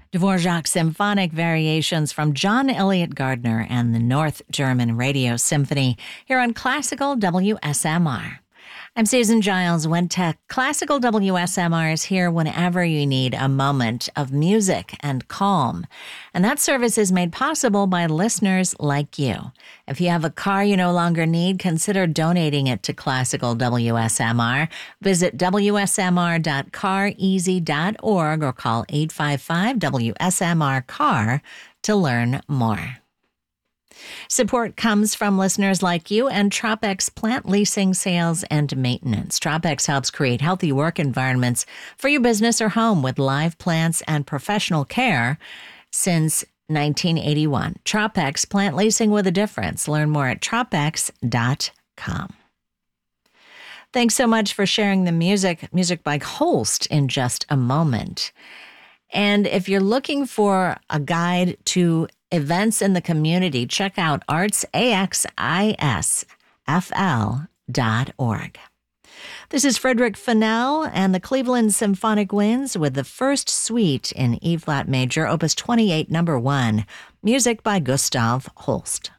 Dvorak's symphonic variations from John Elliott Gardner and the North German Radio Symphony here on Classical WSMR. I'm Susan Giles, WENTech. Classical WSMR is here whenever you need a moment of music and calm. And that service is made possible by listeners like you. If you have a car you no longer need, consider donating it to Classical WSMR. Visit wsmr.careasy.org or call 855-WSMR-CAR to learn more. Support comes from listeners like you and Tropex Plant Leasing, Sales, and Maintenance. Tropex helps create healthy work environments for your business or home with live plants and professional care since 1981. Tropex Plant Leasing with a difference. Learn more at tropex.com. Thanks so much for sharing the music by Holst in just a moment. And if you're looking for a guide to events in the community, check out artsaxisfl.org. This is Frederick Fennell and the Cleveland Symphonic Winds with the first suite in E-flat major, opus 28, number 1, music by Gustav Holst.